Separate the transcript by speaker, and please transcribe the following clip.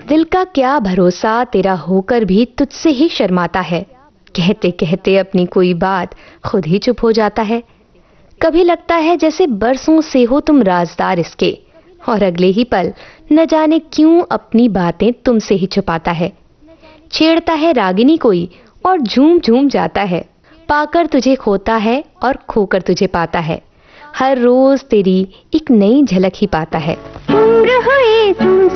Speaker 1: दिल का क्या भरोसा तेरा होकर भी तुझसे ही शर्माता है। कहते कहते अपनी कोई बात खुद ही चुप हो जाता है। कभी लगता है जैसे बरसों से हो तुम राजदार इसके, और अगले ही पल न जाने क्यों अपनी बातें तुमसे ही छुपाता है। छेड़ता है रागिनी कोई और झूम झूम जाता है। पाकर तुझे खोता है और खोकर तुझे पाता है। हर रोज तेरी एक नई झलक ही पाता है।
Speaker 2: उम्र हुई तुमसे